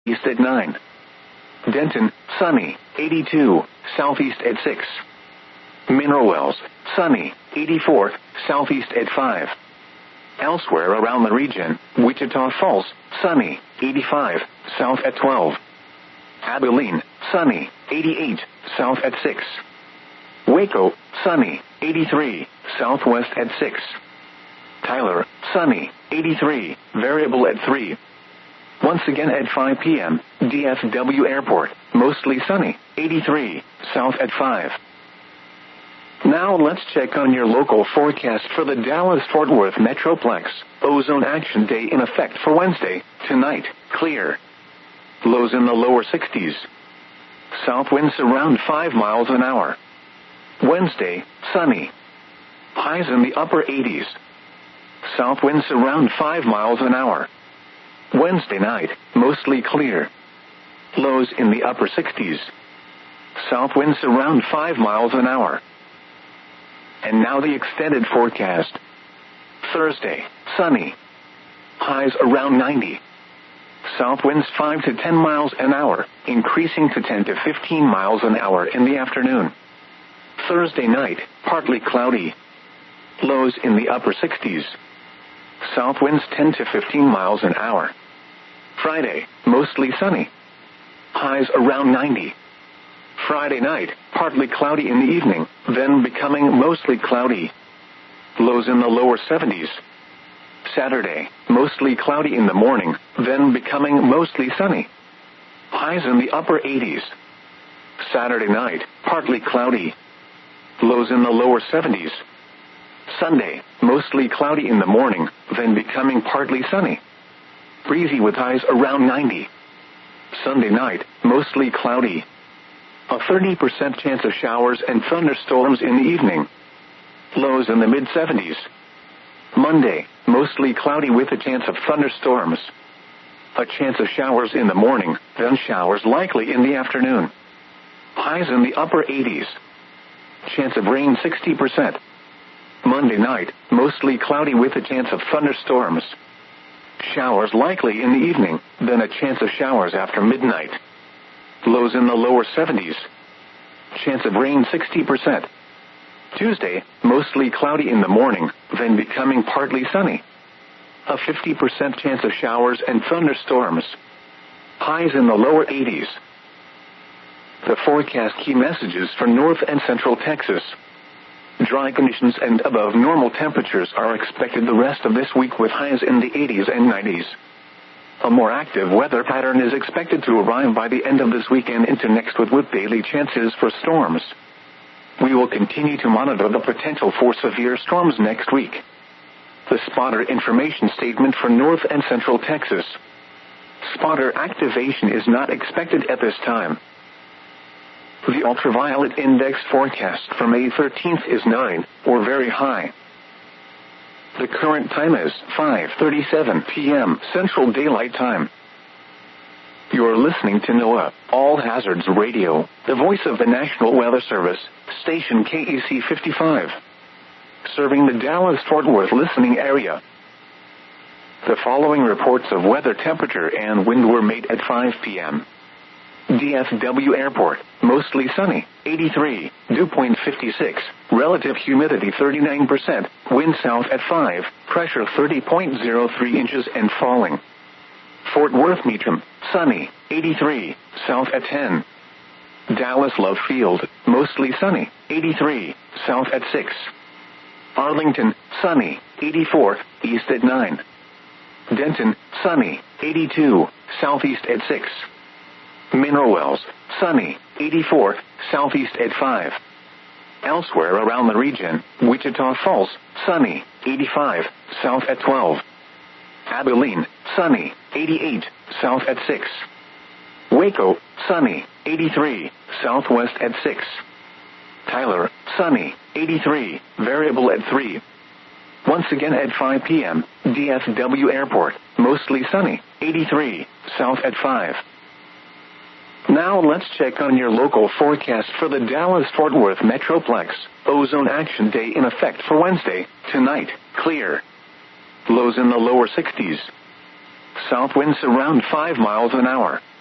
east at 9. Denton, sunny, 82, southeast at 6. Mineral Wells, sunny, 84, southeast at 5. Elsewhere around the region, Wichita Falls, sunny, 85, south at 12. Abilene, sunny, 88, south at 6. Waco, sunny, 83, southwest at 6. Tyler, sunny, 83, variable at 3. Once again at 5 p.m., DFW Airport, mostly sunny, 83, south at 5. Now let's check on your local forecast for the Dallas-Fort Worth Metroplex. Ozone Action Day in effect for Wednesday. Tonight, clear. Lows in the lower 60s. South winds around 5 miles an hour. Wednesday, sunny. Highs in the upper 80s. South winds around 5 miles an hour. Wednesday night, mostly clear. Lows in the upper 60s. South winds around 5 miles an hour. And now the extended forecast. Thursday, sunny. Highs around 90. South winds 5 to 10 miles an hour, increasing to 10 to 15 miles an hour in the afternoon. Thursday night, partly cloudy. Lows in the upper 60s. South winds 10 to 15 miles an hour. Friday, mostly sunny. Highs around 90. Friday night, partly cloudy in the evening, then becoming mostly cloudy. Lows in the lower 70s. Saturday, mostly cloudy in the morning, then becoming mostly sunny. Highs in the upper 80s. Saturday night, partly cloudy. Lows in the lower 70s. Sunday, mostly cloudy in the morning, then becoming partly sunny. Breezy with highs around 90. Sunday night, mostly cloudy. A 30% chance of showers and thunderstorms in the evening. Lows in the mid-70s. Monday, mostly cloudy with a chance of thunderstorms. A chance of showers in the morning, then showers likely in the afternoon. Highs in the upper 80s. Chance of rain 60%. Monday night, mostly cloudy with a chance of thunderstorms. Showers likely in the evening, then a chance of showers after midnight. Lows in the lower 70s. Chance of rain 60%. Tuesday, mostly cloudy in the morning, then becoming partly sunny. A 50% chance of showers and thunderstorms. Highs in the lower 80s. The forecast key messages for North and Central Texas. Dry conditions and above normal temperatures are expected the rest of this week with highs in the 80s and 90s. A more active weather pattern is expected to arrive by the end of this weekend into next with daily chances for storms. We will continue to monitor the potential for severe storms next week. The spotter information statement for North and Central Texas. Spotter activation is not expected at this time. The ultraviolet index forecast for May 13th is 9, or very high. The current time is 5:37 p.m. Central Daylight Time. You're listening to NOAA, All Hazards Radio, the voice of the National Weather Service, station KEC 55. Serving the Dallas-Fort Worth listening area. The following reports of weather temperature and wind were made at 5 p.m. DFW Airport, mostly sunny, 83, dew point 56, relative humidity 39%, wind south at 5, pressure 30.03 inches and falling. Fort Worth Meacham, sunny, 83, south at 10. Dallas Love Field, mostly sunny, 83, south at 6. Arlington, sunny, 84, east at 9. Denton, sunny, 82, southeast at 6. Mineral Wells, sunny, 84, southeast at 5. Elsewhere around the region, Wichita Falls, sunny, 85, south at 12. Abilene, sunny, 88, south at 6. Waco, sunny, 83, southwest at 6. Tyler, sunny, 83, variable at 3. Once again at 5 p.m., DFW Airport, mostly sunny, 83, south at 5. Now let's check on your local forecast for the Dallas-Fort Worth Metroplex. Ozone Action Day in effect for Wednesday. Tonight, clear. Lows in the lower 60s. south winds around 5 miles an hour.